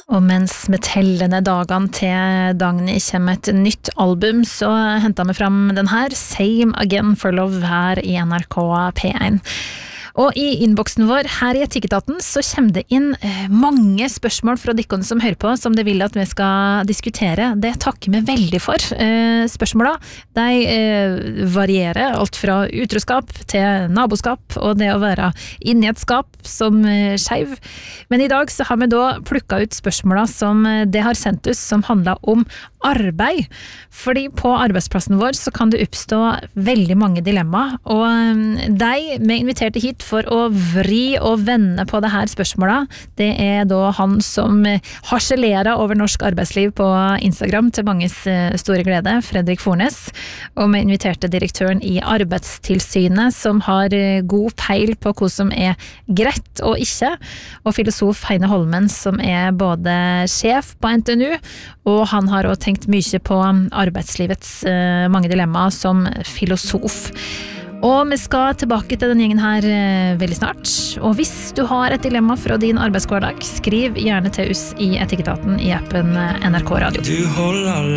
Og mens vi teller ned dagene til Dagny kommer et nytt album, så hentet vi fram den her, Same Again for Love, her i NRK P1. Og i innboksen vår her i Etikketaten så kommer det inn mange spørsmål fra dere som hører på, som de vil at vi skal diskutere. Det takker vi veldig for. Spørsmåla, de varierer alt fra utroskap til naboskap og det å være inne i et skap som skeiv. Men i dag så har vi da plukket ut spørsmåla som det har sendt oss, som handler om arbeid. Fordi på arbeidsplassen vår så kan det oppstå veldig mange dilemmaer, og de vi inviterte hit for å vri og vende på det her spørsmålet, det da han som harselerer over norsk arbeidsliv på Instagram til manges store glede, Fredrik Fornes, og vi inviterte direktøren i Arbeidstilsynet, som har god peil på hva som greit og ikke, og filosof Heine Holmen, som både sjef på NTNU, og han har også tenkt mye på arbeidslivets mange dilemmaer som filosof. Og vi skal tilbake til den gjengen her veldig snart. Og hvis du har et dilemma fra din arbeidshverdag, skriv gjerne til oss i Etikketaten i appen NRK Radio.